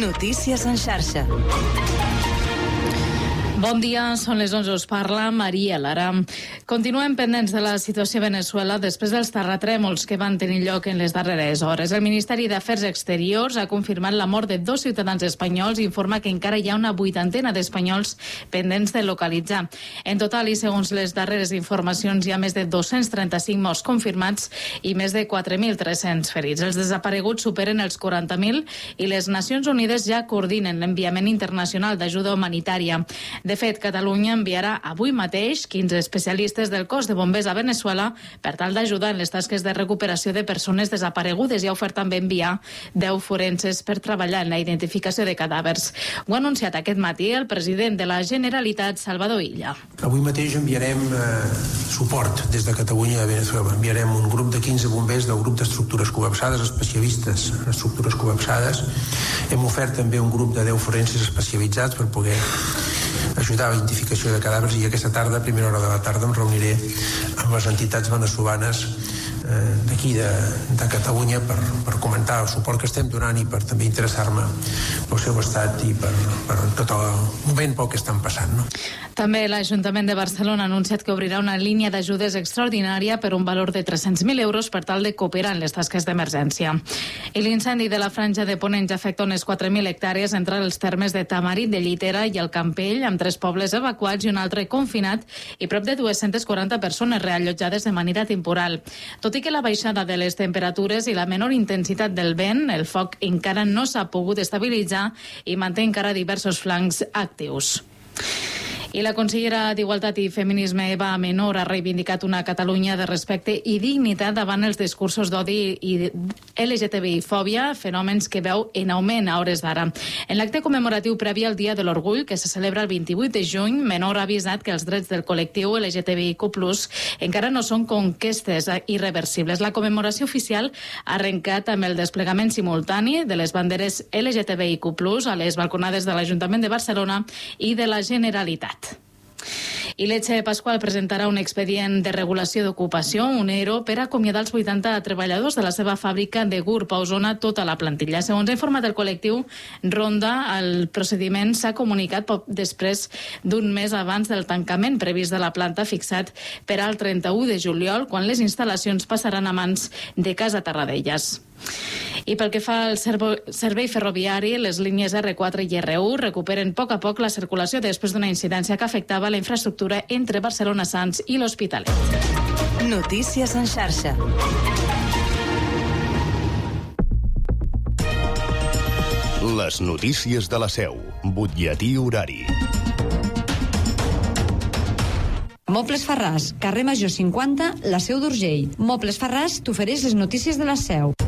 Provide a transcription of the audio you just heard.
Notícies en xarxa. Bon dia, són les 11, us parla Maria Lara. Continuem pendents de la situació a Venezuela després dels terratrèmols que van tenir lloc en les darreres hores. El Ministeri d'Afers Exteriors ha confirmat la mort de 2 ciutadans espanyols i informa que encara hi ha una 80 d'espanyols pendents de localitzar. En total, i segons les darreres informacions, hi ha més de 235 morts confirmats i més de 4.300 ferits. Els desapareguts superen els 40.000 i les Nacions Unides ja coordinen l'enviament internacional d'ajuda humanitària. De fet, Catalunya enviarà avui mateix 15 especialistes del cos de bombers a Venezuela per tal d'ajudar en les tasques de recuperació de persones desaparegudes i ha ofert també enviar 10 forenses per treballar en la identificació de cadàvers. Ho ha anunciat aquest matí el president de la Generalitat, Salvador Illa. Avui mateix enviarem suport des de Catalunya a Venezuela. Enviarem un grup de 15 bombers del grup d'estructures col·lapsades, especialistes en estructures col·lapsades. Hem ofert també un grup de 10 forenses especialitzats per poder ajudar a la identificació de cadàvers i aquesta tarda, a primera hora de la tarda, em reuniré amb les entitats veneçolanes d'aquí de Catalunya per comentar el suport que estem donant i per també interessar-me pel seu estat i per tot el moment pel que estan passant. No? També l'Ajuntament de Barcelona ha anunciat que obrirà una línia d'ajudes extraordinària per un valor de 300.000 euros per tal de cooperar en les tasques d'emergència. I l'incendi de la Franja de Ponent ja afecta unes 4.000 hectàrees entre els termes de Tamarit, de Llitera i el Campell, amb 3 pobles evacuats i un altre confinat i prop de 240 persones reallotjades de manera temporal. Tot i que la baixada de les temperatures i la menor intensitat del vent, el foc encara no s'ha pogut estabilitzar i manté encara diversos flancs actius. I la consellera d'Igualtat i Feminisme, Eva Menor, ha reivindicat una Catalunya de respecte i dignitat davant els discursos d'odi i LGTBI-fòbia, fenòmens que veu en augment a hores d'ara. En l'acte commemoratiu previ al Dia de l'Orgull, que se celebra el 28 de juny, Menor ha avisat que els drets del col·lectiu LGTBIQ+, encara no són conquestes irreversibles. La commemoració oficial ha arrencat amb el desplegament simultani de les banderes LGTBIQ+, a les balconades de l'Ajuntament de Barcelona i de la Generalitat. I Leche Pascual presentarà un expedient de regulació d'ocupació, un ERO, per acomiadar els 80 treballadors de la seva fàbrica de Gurb a Osona, tota la plantilla. Segons ha informat el col·lectiu Ronda, el procediment s'ha comunicat poc després d'un mes abans del tancament previst de la planta fixat per al 31 de juliol, quan les instal·lacions passaran a mans de Casa Tarradellas. I pel que fa al servei ferroviari, les línies R4 i R1 recuperen a poc la circulació després d'una incidència que afectava la infraestructura entre Barcelona-Sants i l'Hospitalet. Notícies en xarxa. Les notícies de la Seu. Butlletí horari. Mobles Farràs, carrer Major 50, la Seu d'Urgell. Mobles Farràs t'ofereix les notícies de la Seu.